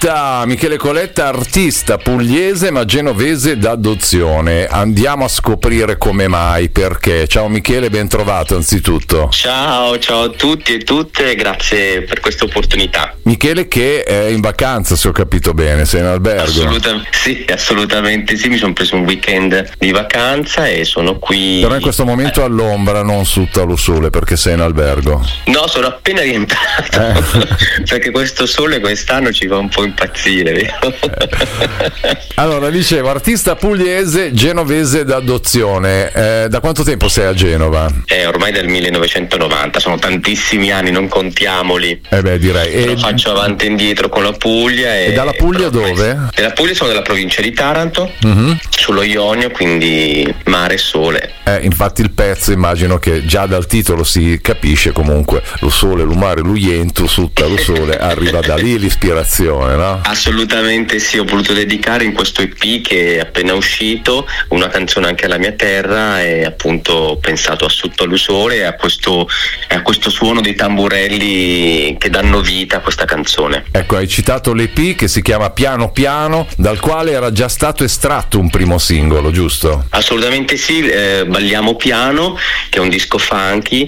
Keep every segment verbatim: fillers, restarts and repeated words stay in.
Coletta, Michele Coletta, artista pugliese ma genovese d'adozione. Andiamo a scoprire come mai, perché. Ciao Michele, ben trovato anzitutto. Ciao, ciao a tutti e tutte, grazie per questa opportunità. Michele che è in vacanza, se ho capito bene, sei in albergo. Assolutamente sì, assolutamente sì, mi sono preso un weekend di vacanza e sono qui. Però in questo momento eh. all'ombra, non sotto allo sole, perché sei in albergo. No, sono appena rientrato, eh. perché questo sole quest'anno ci fa un po' impazzire, vero? Eh. Allora, dicevo, artista pugliese, genovese d'adozione. Eh, da quanto tempo sei a Genova? Eh, ormai dal millenovecentonovanta, sono tantissimi anni, non contiamoli. Eh beh, direi. Lo faccio avanti e indietro con la Puglia. E, e dalla Puglia dove? Della Puglia sono della provincia di Taranto, uh-huh. sullo Ionio, quindi mare e sole. Eh, infatti il pezzo immagino che già dal titolo si capisce comunque, lo sole, lo mare, lo iento, sutta lo sole, arriva da lì l'ispirazione, no? Assolutamente sì, ho voluto dedicare in questo E P che è appena uscito una canzone anche alla mia terra e appunto ho pensato a Sotto lo sole e a questo, a questo suono dei tamburelli che danno vita a questa canzone. Ecco, hai citato l'E P che si chiama Piano Piano, dal quale era già stato estratto un primo singolo, giusto? Assolutamente sì, eh, Balliamo Piano, che è un disco funky,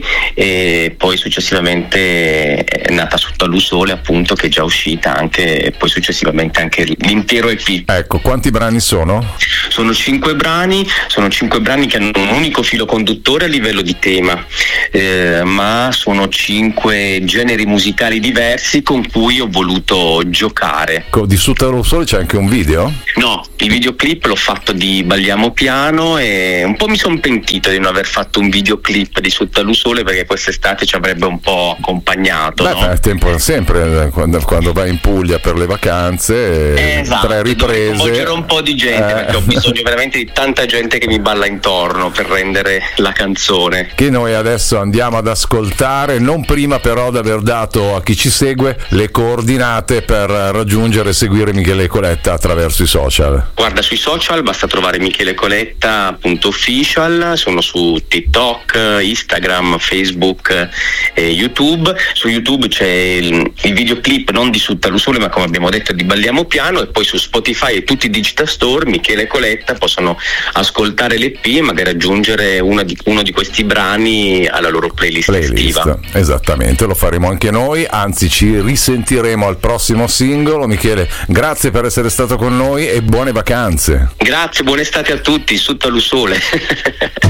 e poi successivamente è nata Sotto lo sole, appunto, che è già uscita anche, e poi successivamente anche l'intero E P. Ecco, quanti brani sono? Sono cinque brani, sono cinque brani che hanno un unico filo conduttore a livello di tema, eh, ma sono cinque generi musicali diversi con cui ho voluto giocare. Di Sotto lo sole c'è anche un video? No, il videoclip l'ho fatto di Balliamo Piano e un po' mi sono pentito di non aver fatto un videoclip di Sotto lo sole, perché quest'estate ci avrebbe un po' accompagnato. Beh, no? fa tempo sempre, quando, quando vai in Puglia per le vacanze, esatto, tre riprese. Coinvolgere un po' di gente, eh. perché ho bisogno veramente di tanta gente che mi balla intorno per rendere la canzone. Che noi adesso andiamo ad ascoltare, non prima però di aver dato a chi ci segue le coordinate per raggiungere e seguire Michele Coletta attraverso i social. Guarda, sui social basta trovare Michele Coletta punto official, sono su TikTok, Instagram, Facebook e YouTube. Su YouTube c'è il, il videoclip non di Sotto lo sole, ma come abbiamo detto di Balliamo Piano, e poi su Spotify e tutti i digital store Michele Coletta possono ascoltare l'E P e magari aggiungere una di, uno di questi brani alla loro playlist, playlist estiva. Esattamente, lo faremo anche noi, anzi ci risentiremo al prossimo singolo. Michele, grazie per essere stato con noi e buone vacanze. Grazie, buona estate a tutti, Sotto lo sole.